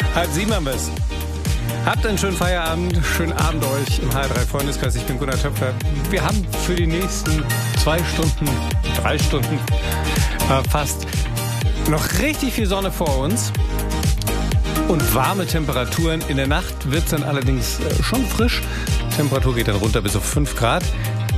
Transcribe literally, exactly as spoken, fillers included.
Halb sieben haben wir es. Habt einen schönen Feierabend, schönen Abend euch im H drei Freundeskreis. Ich bin Gunnar Töpfer. Wir haben für die nächsten zwei Stunden, drei Stunden äh, fast noch richtig viel Sonne vor uns und warme Temperaturen. In der Nacht wird es dann allerdings äh, schon frisch. Die Temperatur geht dann runter bis auf fünf Grad.